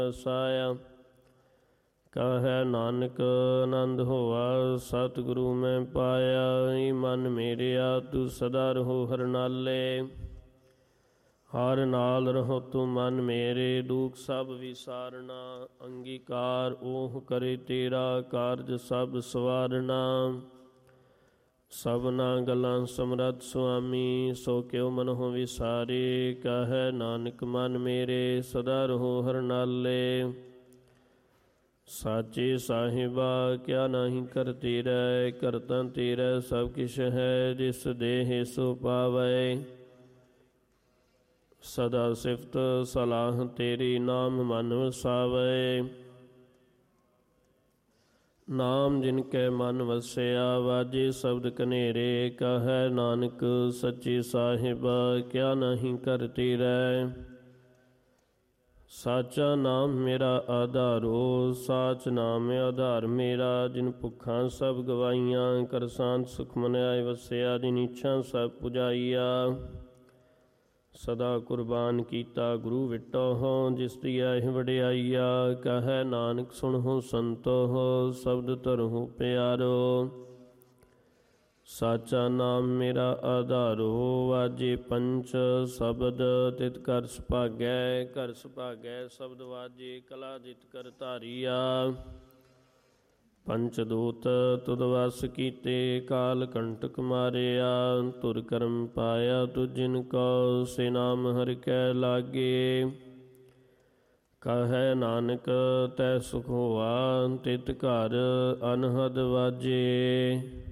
ਸਾਇਆ ਕਹੈ ਨਾਨਕ ਆਨੰਦ ਹੋਆ ਸਤਿਗੁਰੂ ਮੈਂ ਪਾਇਆ। ਈ ਮਨ ਮੇਰਿਆ ਤੂੰ ਸਦਾ ਰਹੋ ਹਰ ਨਾਲੇ, ਹਰ ਨਾਲ ਰਹੋ ਤੂੰ ਮਨ ਮੇਰੇ। ਦੁਖ ਸਭ ਵਿਸਾਰਨਾ ਅੰਗੀਕਾਰ ਓਹ ਕਰੇ ਤੇਰਾ, ਕਾਰਜ ਸਭ ਸਵਾਰਨਾ। ਸਭਨਾ ਗੱਲਾਂ ਸਮਰੱਥ ਸੁਆਮੀ, ਸੋ ਕਿਉ ਮਨਹੁ ਵਿਸਾਰੇ। ਕਹੈ ਨਾਨਕ ਮਨ ਮੇਰੇ ਸਦਾ ਰਹੋ ਹਰ ਨਾਲੇ। ਸਾਚੇ ਸਾਹਿਬਾ ਕਿਆ ਨਾਹੀ ਕਰ ਤੇਰਾ, ਕਰਤਾ ਤੇਰਾ ਸਭ ਕਿਛ ਹੈ। ਜਿਸ ਦੇਹ ਸੋ ਪਾਵੈ ਸਦਾ ਸਿਫਤ ਸਲਾਹ ਤੇਰੀ, ਨਾਮ ਮਨ ਵਸਾਵੈ। ਨਾਮ ਜਿਨ ਕੈ ਮਨ ਵਸਿਆ, ਵਾਜੇ ਸ਼ਬਦ ਕਨੇਰੇ। ਕਹੈ ਨਾਨਕ ਸੱਚੇ ਸਾਹਿਬਾ ਕਿਆ ਨਾਹੀ ਕਰ ਤੇਰਾ। ਸਾਚਾ ਨਾਮ ਮੇਰਾ ਆਧਾਰੋ, ਸਾਚ ਨਾਮ ਆਧਾਰ ਮੇਰਾ। ਜਿਨ ਭੁੱਖਾਂ ਸਭ ਗਵਾਈਆਂ, ਕਰ ਸ਼ਾਂਤ ਸੁਖ ਮਨ ਆਏ ਵਸਿਆ। ਜਿਨ ਇੱਛਾ ਸਭ ਪੁਜਾਈਆ, ਸਦਾ ਕੁਰਬਾਨ ਕੀਤਾ ਗੁਰੂ ਵਿਟੋ। ਜਿਸ ਦੀ ਇਹ ਵਡਿਆਈਆ, ਕਹੈ ਨਾਨਕ ਸੁਣਹੁ ਸੰਤੋ। ਸ਼ਬਦ ਧਰਹੁ ਪਿਆਰੋ, ਸਾਚਾ ਨਾਮ ਮੇਰਾ ਆਧਾਰੋ। ਵਾਜੇ ਪੰਚ ਸ਼ਬਦ ਤਿਤ ਕਰ ਸੁਭਾਗੈ, ਕਰ ਸੁਭਾਗੈ ਸ਼ਬਦ ਵਾਜੇ। ਕਲਾ ਜਿਤ ਕਰ ਧਾਰੀਆ, ਪੰਚ ਦੂਤ ਤੁਧ ਵਸ ਕੀਤੇ। ਕਾਲ ਕੰਟਕ ਮਾਰਿਆ, ਧੁਰ ਕਰਮ ਪਾਇਆ ਤੁ ਜਿਨ ਕੋ। ਸੇ ਨਾਮ ਹਰਿ ਕੈ ਲਾਗੇ, ਕਹੈ ਨਾਨਕ ਤੈ ਸੁਖ ਹੋਆ। ਤਿਤ ਘਰ ਅਨਹਦ ਵਾਜੇ।